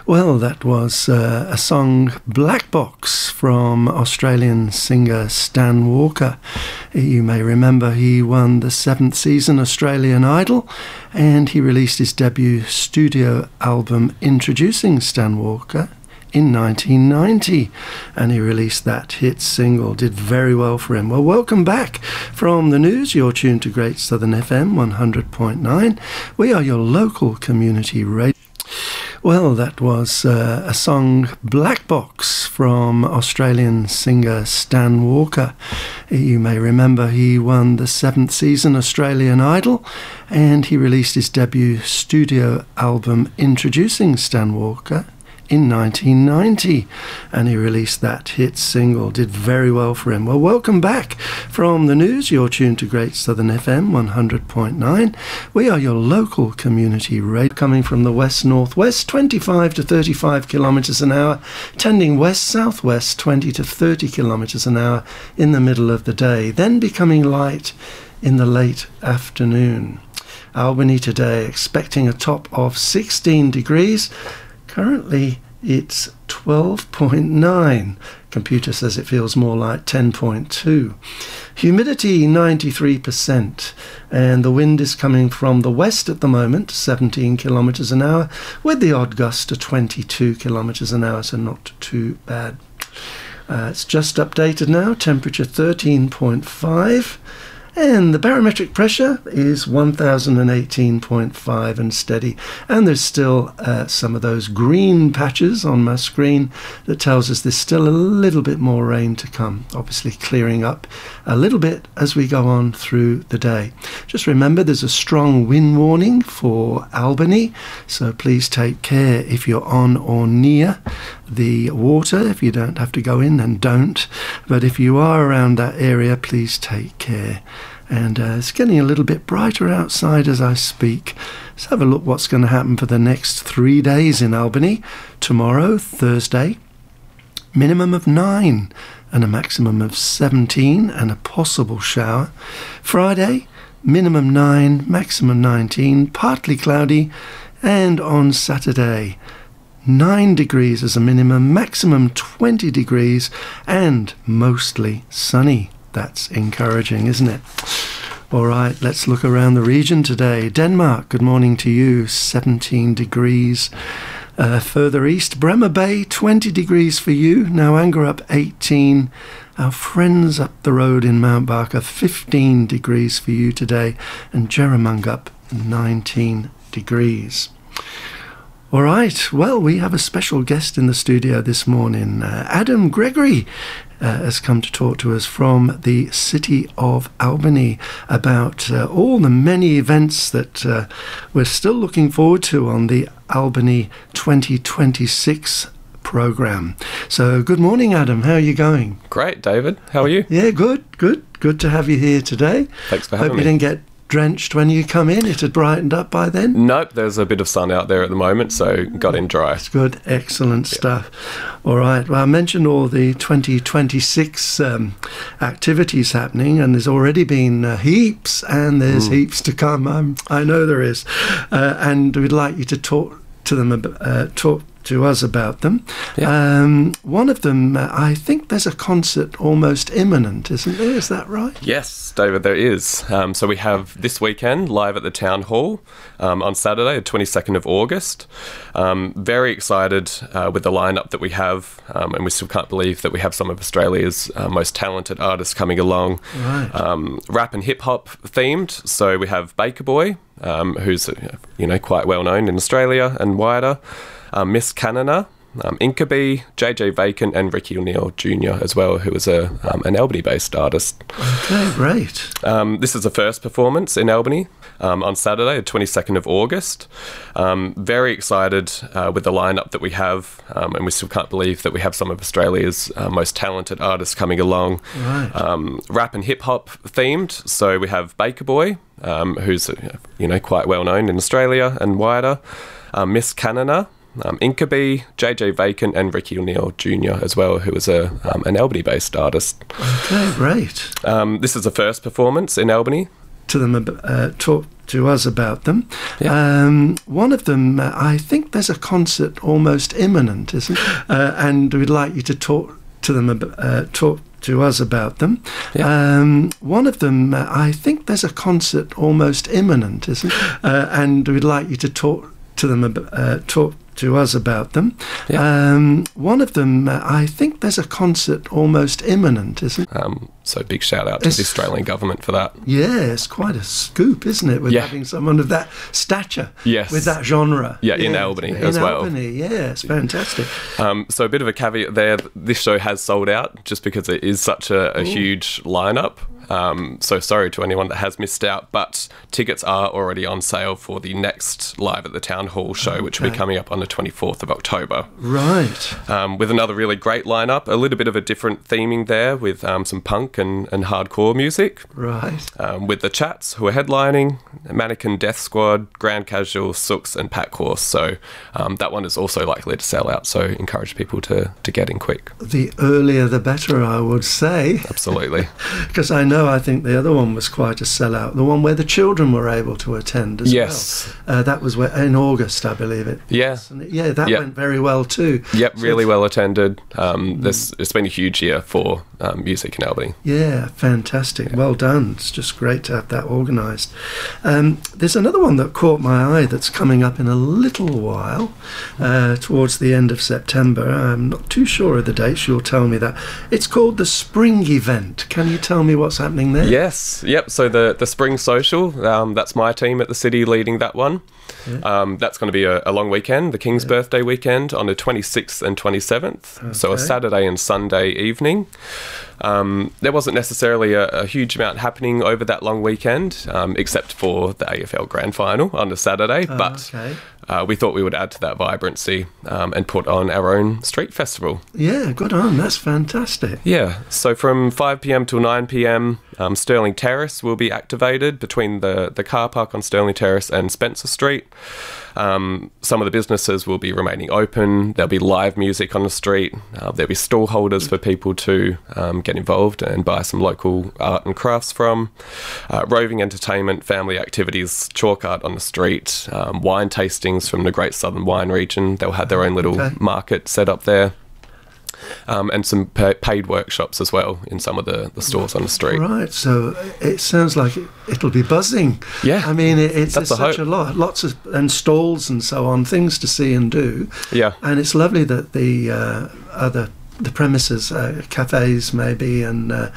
Well, that was a song, Black Box, from Australian singer Stan Walker. You may remember he won the 7th season Australian Idol, and he released his debut studio album introducing Stan Walker in 1990, and he released that hit single. Did very well for him. Well, welcome back from the news. You're tuned to Great Southern FM 100.9. We are your local community radio. Well, that was a song, Black Box, from Australian singer Stan Walker. You may remember he won the 7th season Australian Idol, and he released his debut studio album introducing Stan Walker in 1990, and he released that hit single. Did very well for him. Well, welcome back from the news. You're tuned to Great Southern FM 100.9. We are your local community radio, coming from the west-northwest, 25 to 35 kilometres an hour, tending west-southwest, 20 to 30 kilometres an hour in the middle of the day, then becoming light in the late afternoon. Albany today expecting a top of 16 degrees. Currently, it's 12.9. Computer says it feels more like 10.2. Humidity 93%, and the wind is coming from the west at the moment, 17 kilometres an hour, with the odd gust to 22 kilometres an hour, so not too bad. It's just updated now, temperature 13.5. And the barometric pressure is 1018.5 and steady. And there's still some of those green patches on my screen that tells us there's still a little bit more rain to come. Obviously clearing up a little bit as we go on through the day. Just remember there's a strong wind warning for Albany, so please take care if you're on or near the water. If you don't have to go in, then don't. But if you are around that area, please take care. And it's getting a little bit brighter outside as I speak. Let's have a look what's going to happen for the next 3 days in Albany. Tomorrow, Thursday, minimum of 9 and a maximum of 17 and a possible shower. Friday, minimum 9, maximum 19, partly cloudy. And on Saturday, 9 degrees as a minimum, maximum 20 degrees, and mostly sunny. That's encouraging, isn't it? All right, let's look around the region today. Denmark, good morning to you, 17 degrees. Further east, Bremer Bay, 20 degrees for you. Nouanga up 18. Our friends up the road in Mount Barker, 15 degrees for you today. And Jerramung up 19 degrees. All right, well, we have a special guest in the studio this morning. Adam Gregory has come to talk to us from the city of Albany about all the many events that we're still looking forward to on the Albany 2026 program. So good morning, Adam. How are you going? Great, David. How are you? Yeah, good. Good to have you here today. Thanks for having me. Hope you didn't get drenched when you come in. It had brightened up by then. Nope, there's a bit of sun out there at the moment, so got in dry. That's good. Excellent stuff. All right. Well, I mentioned all the 2026 activities happening, and there's already been heaps, and there's heaps to come. I know there is. And we'd like you to talk to them, talk to us about them. Yeah. One of them, I think there's a concert almost imminent, isn't there? Is that right? Yes, David, there is. So we have this weekend live at the Town Hall on Saturday, the 22nd of August. Very excited with the lineup that we have, and we still can't believe that we have some of Australia's most talented artists coming along. Right. Rap and hip hop themed. So we have Baker Boy, who's quite well known in Australia and wider. Miss Canada, Inkabee, JJ Vacant, and Ricky O'Neill Jr. as well, who is an Albany-based artist. Okay, great. This is the first performance in Albany on Saturday, the 22nd of August. Very excited with the lineup that we have, and we still can't believe that we have some of Australia's most talented artists coming along. Right. Rap and hip hop themed. So we have Baker Boy, who's quite well known in Australia and wider. Miss Canada, Inkabee, JJ Vacant, and Ricky O'Neill Jr. as well, who is an Albany-based artist. Okay, great. This is the first performance in Albany. To them, talk to us about them. Yeah. One of them, I think there's a concert almost imminent, isn't it? And we'd like you to talk to us about them. Yeah. One of them, I think there's a concert almost imminent, isn't it? And we'd like you to talk to us about them. Yeah. One of them, I think there's a concert almost imminent, isn't it? So big shout out to the Australian government for that. Yeah, it's quite a scoop, isn't it, with having someone of that stature, yes, with that genre. Yeah, in Albany as well. In Albany, yeah, it's fantastic. So a bit of a caveat there, this show has sold out just because it is such a huge lineup. So sorry to anyone that has missed out, but tickets are already on sale for the next Live at the Town Hall show, which will be coming up on the 24th of October. Right. With another really great lineup, a little bit of a different theming there with some punk and hardcore music. Right. With the Chats, who are headlining, Mannequin Death Squad, Grand Casual, Sooks and Pack Horse. So that one is also likely to sell out, so encourage people to get in quick. The earlier the better, I would say. Absolutely. Because I think the other one was quite a sellout. The one where the children were able to attend as well. That was in August, I believe it. Yeah. Yeah, that went very well too. Yep, really well attended. It's been a huge year for music in Albany. Yeah, fantastic. Well done. It's just great to have that organised. There's another one that caught my eye that's coming up in a little while, towards the end of September. I'm not too sure of the dates. You'll tell me that. It's called the Spring Event. Can you tell me what's happening there? Yes. Yep. So the Spring Social, that's my team at the city leading that one. Yeah. That's going to be a long weekend, the King's birthday weekend on the 26th and 27th. Okay. So a Saturday and Sunday evening. There wasn't necessarily a huge amount happening over that long weekend, except for the AFL Grand Final on the Saturday. But we thought we would add to that vibrancy and put on our own street festival. Yeah, good on. That's fantastic. Yeah. So from 5 p.m. till 9 p.m, Stirling Terrace will be activated between the car park on Stirling Terrace and Spencer Street. Some of the businesses will be remaining open. There'll be live music on the street. There'll be stall holders for people to get involved and buy some local art and crafts from. Roving entertainment, family activities, chalk art on the street, wine tastings from the Great Southern Wine region. They'll have their own little market set up there. And some paid workshops as well in some of the stores on the street. Right, so it sounds like it'll be buzzing. Yeah, I mean, it's such a lot, lots of and stalls and so on, things to see and do. Yeah, and it's lovely that the premises, cafes maybe, and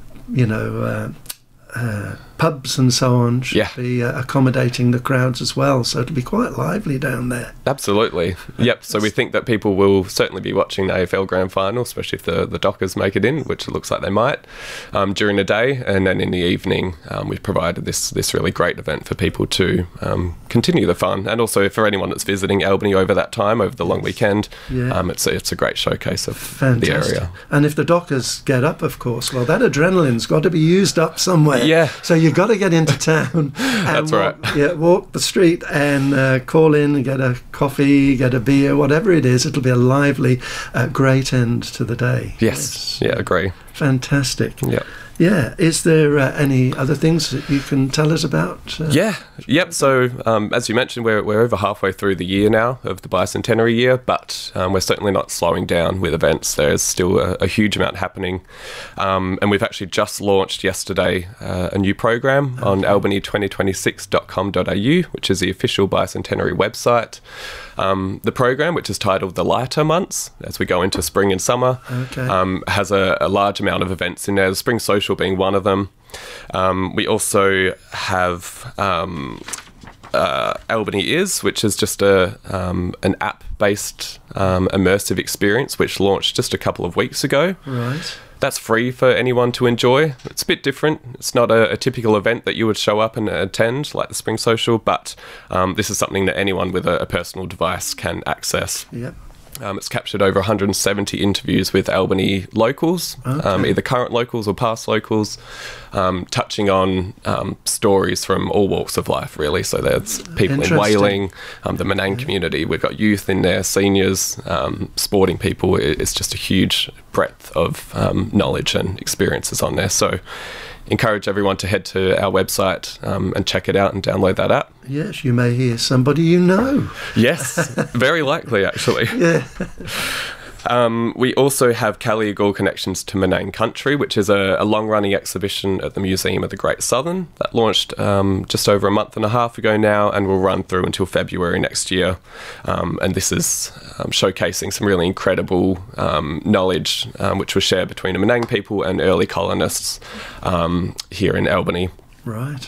pubs and so on should be accommodating the crowds as well, so it'll be quite lively down there. Absolutely. Yep. So we think that people will certainly be watching the AFL Grand Final, especially if the Dockers make it in, which it looks like they might, during the day, and then in the evening we've provided this really great event for people to continue the fun, and also for anyone that's visiting Albany over that time, over the long weekend, it's a great showcase of the area. And if the Dockers get up, of course, well, that adrenaline's got to be used up somewhere. Yeah. So you've got to get into town and walk the street and call in and get a coffee, get a beer, whatever it is. It'll be a lively, great end to the day. Yes. Yeah, agree. Fantastic. Yeah. Yeah. Is there any other things that you can tell us about? Yep. So, as you mentioned, we're over halfway through the year now of the bicentenary year, but we're certainly not slowing down with events. There's still a huge amount happening. And we've actually just launched yesterday a new program on albany2026.com.au, which is the official bicentenary website. The program, which is titled The Lighter Months, as we go into spring and summer, has a large amount of events in there, the Spring Social being one of them. We also have Albany Is, which is just an app-based immersive experience, which launched just a couple of weeks ago. Right. That's free for anyone to enjoy. It's a bit different. It's not a typical event that you would show up and attend, like the Spring Social, but this is something that anyone with a personal device can access. Yep. It's captured over 170 interviews with Albany locals, either current locals or past locals, touching on stories from all walks of life, really. So there's people in whaling, the Menang community. We've got youth in there, seniors, sporting people. It's just a huge breadth of knowledge and experiences on there. So encourage everyone to head to our website and check it out and download that app. Yes, you may hear somebody you know. Yes, very likely, actually. Yeah. We also have Caliagul Connections to Menane Country, which is a long-running exhibition at the Museum of the Great Southern that launched just over a month and a half ago now and will run through until February next year. And this is showcasing some really incredible knowledge which was shared between the Menane people and early colonists here in Albany. Right.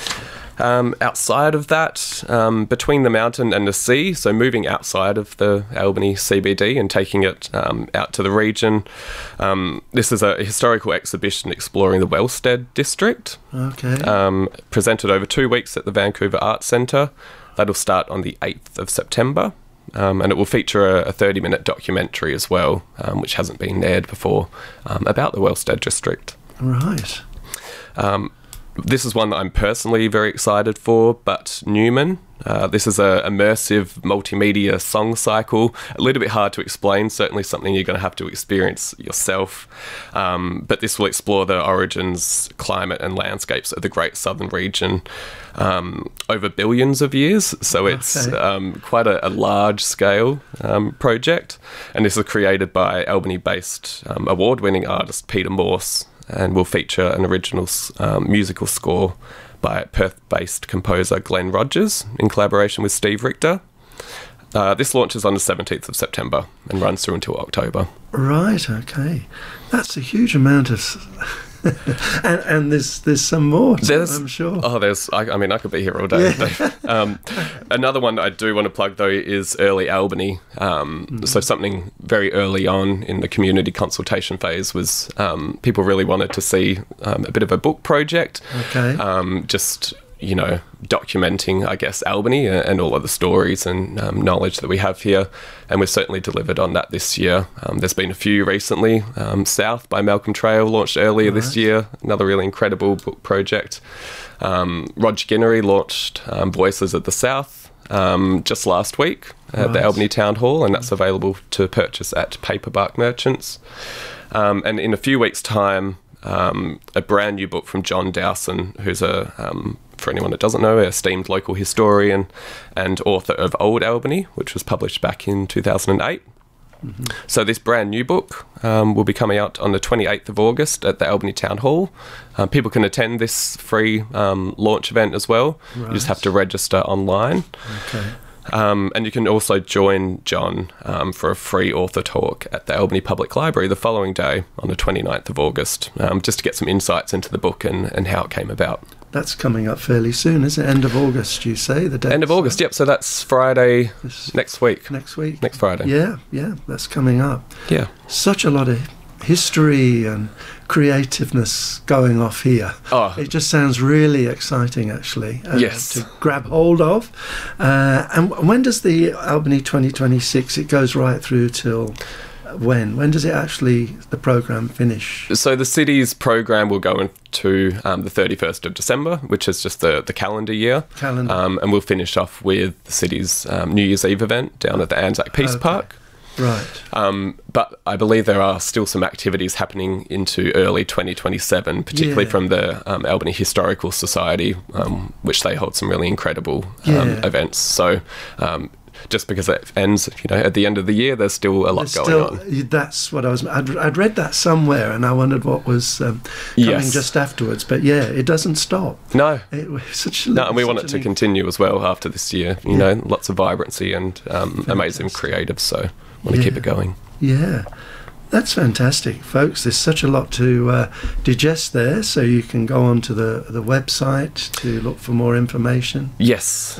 Outside of that, between the mountain and the sea, so moving outside of the Albany CBD and taking it out to the region, this is a historical exhibition exploring the Wellstead district. Okay. Presented over 2 weeks at the Vancouver Arts Centre. That'll start on the 8th of September. And it will feature a 30-minute documentary as well, which hasn't been aired before, about the Wellstead district. Right. This is one that I'm personally very excited for, But Newman. This is a immersive multimedia song cycle. A little bit hard to explain, certainly something you're going to have to experience yourself. But this will explore the origins, climate and landscapes of the Great Southern region over billions of years. So it's quite a large-scale project. And this is created by Albany-based award-winning artist Peter Morse, and will feature an original musical score by Perth-based composer Glenn Rogers in collaboration with Steve Richter. This launches on the 17th of September and runs through until October. Right, okay. That's a huge amount of... and there's some more, I'm sure. Oh, I could be here all day. Yeah. Another one that I do want to plug, though, is Early Albany. So something very early on in the community consultation phase was people really wanted to see a bit of a book project. Okay. Just, documenting, I guess, Albany and all of the stories and knowledge that we have here. And we've certainly delivered on that this year. There's been a few recently. South by Malcolm Trail launched earlier this year. Another really incredible book project. Roger Guinery launched Voices of the South just last week at the Albany Town Hall, and that's available to purchase at Paperbark Merchants. And in a few weeks' time, a brand new book from John Dowson, who's for anyone that doesn't know, an esteemed local historian and author of Old Albany, which was published back in 2008. Mm-hmm. So this brand new book will be coming out on the 28th of August at the Albany Town Hall. People can attend this free launch event as well. Right. You just have to register online. Okay. And you can also join John for a free author talk at the Albany Public Library the following day on the 29th of August, just to get some insights into the book and how it came about. That's coming up fairly soon, isn't it? End of August, you say? The date? End of August, yep. So that's Friday next week. Next week? Next Friday. Yeah, that's coming up. Yeah. Such a lot of history and creativeness going off here. Oh. It just sounds really exciting, actually, yes, to grab hold of. And when does the Albany 2026, it goes right through till... When does it actually, the programme finish? So the city's programme will go into the 31st of December, which is just the calendar year. And we'll finish off with the city's New Year's Eve event down at the Anzac Peace Park. Right. But I believe there are still some activities happening into early 2027, particularly from the Albany Historical Society, which they hold some really incredible events. So... just because it ends, at the end of the year, there's still a lot going on. That's what I'd read that somewhere, and I wondered what was coming just afterwards. But yeah, it doesn't stop. No. It was and we want it to continue as well after this year. You know, lots of vibrancy and amazing creatives, so want to keep it going. Yeah. That's fantastic, folks. There's such a lot to digest there, so you can go onto the website to look for more information. Yes.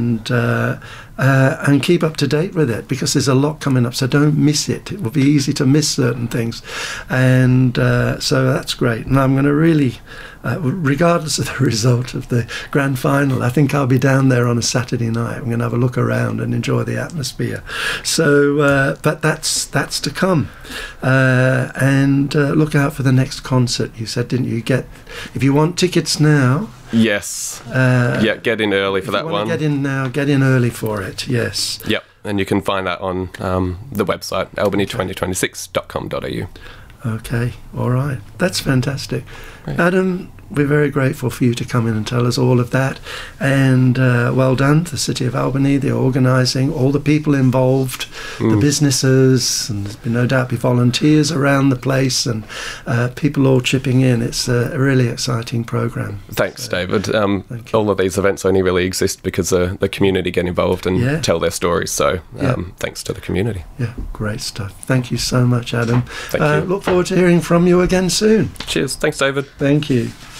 And keep up to date with it, because there's a lot coming up, so don't miss it. It will be easy to miss certain things. And so that's great. And I'm going to really, regardless of the result of the grand final, I think I'll be down there on a Saturday night. I'm going to have a look around and enjoy the atmosphere. So, but that's to come. And look out for the next concert, you said, didn't you? If you want tickets now... Yes. Get in early for that one. Get in now, get in early for it, yes. Yep, and you can find that on the website, albany2026.com.au. Okay, all right. That's fantastic. Right. Adam, we're very grateful for you to come in and tell us all of that. And well done to the City of Albany, the organising, all the people involved, the businesses, and there's been no doubt be volunteers around the place and people all chipping in. It's a really exciting programme. Thanks, David. All of these events only really exist because the community get involved and tell their stories. So thanks to the community. Yeah, great stuff. Thank you so much, Adam. Thank you. Look forward to hearing from you again soon. Cheers. Thanks, David. Thank you.